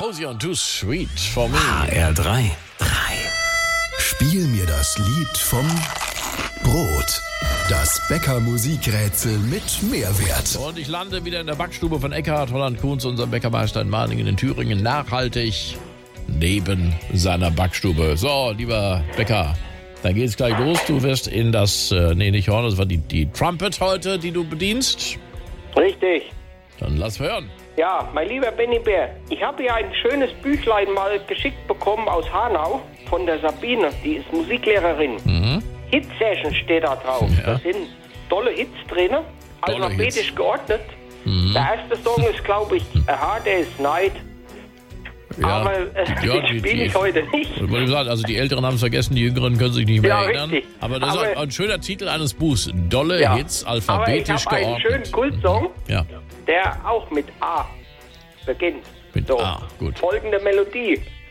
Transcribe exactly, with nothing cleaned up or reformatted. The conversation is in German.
Rosie und Too Sweet for Me. H R drei. drei. Spiel mir das Lied vom Brot. Das Bäcker-Musikrätsel mit Mehrwert. Und ich lande wieder in der Backstube von Eckhard Holland-Kunz, unserem Bäckermeister in Mahningen in Thüringen, nachhaltig neben seiner Backstube. So, lieber Bäcker, dann geht's gleich los. Du wirst in das, äh, nee, nicht Horn, das war die, die Trumpet heute, die du bedienst. Richtig. Dann lass hören. Ja, mein lieber Benny Bär, ich habe ja ein schönes Büchlein mal geschickt bekommen aus Hanau von der Sabine, die ist Musiklehrerin. Mhm. Hit-Session steht da drauf. Ja. Da sind tolle Hits drin, Tolle alphabetisch Hits. geordnet. Mhm. Der erste Song ist, glaube ich, A Hard Day's Night. Ja, Aber äh, ja, den die- spiele die- ich heute nicht. Ich wollte sagen, also die Älteren haben es vergessen, die Jüngeren können sich nicht mehr Ja, erinnern. richtig. Aber das ist Aber- auch ein schöner Titel eines Buchs. Dolle Ja. Hits, Aber ich alphabetisch habe einen geordnet. schönen Kultsong, Ja, der auch mit A beginnt. Mit A, gut. Folgende Melodie.